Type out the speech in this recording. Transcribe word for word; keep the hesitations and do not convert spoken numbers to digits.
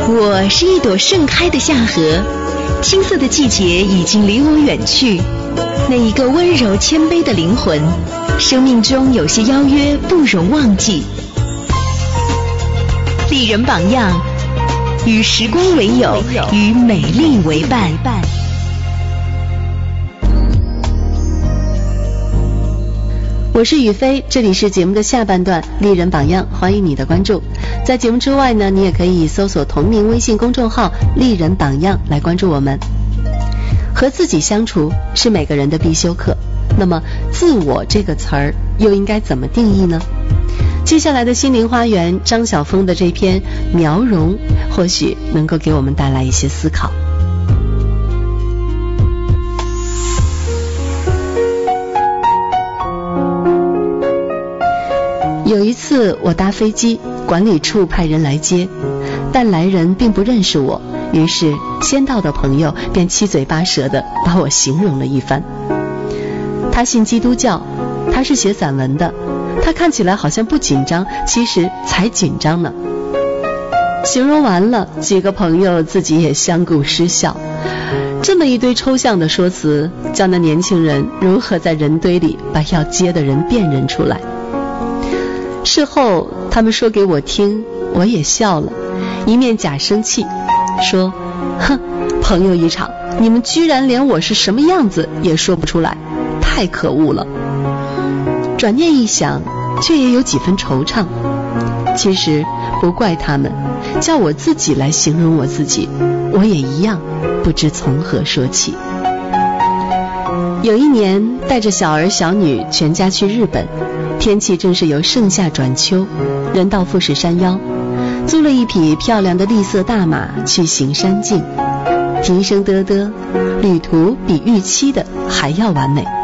我是一朵盛开的夏荷，青涩的季节已经离我远去。那一个温柔谦卑的灵魂，生命中有些邀约不容忘记。丽人榜样，与时光为友，与美丽为伴。 我是雨飞，这里是节目的下半段丽人榜样，欢迎你的关注。在节目之外呢，你也可以搜索同名微信公众号丽人榜样来关注我们。和自己相处是每个人的必修课，那么自我这个词儿又应该怎么定义呢？接下来的心灵花园张晓峰的这篇描容或许能够给我们带来一些思考。有一次我搭飞机，管理处派人来接，但来人并不认识我，于是先到的朋友便七嘴八舌地把我形容了一番。他信基督教，他是写散文的，他看起来好像不紧张，其实才紧张呢。形容完了，几个朋友自己也相顾失笑。这么一堆抽象的说辞，叫那年轻人如何在人堆里把要接的人辨认出来？事后他们说给我听，我也笑了，一面假生气，说：哼，朋友一场，你们居然连我是什么样子也说不出来，太可恶了。转念一想，却也有几分惆怅。其实不怪他们，叫我自己来形容我自己，我也一样不知从何说起。有一年带着小儿小女全家去日本，天气正是由盛夏转秋，人到富士山腰，租了一匹漂亮的栗色大马去行山径，蹄声嘚嘚，旅途比预期的还要完美。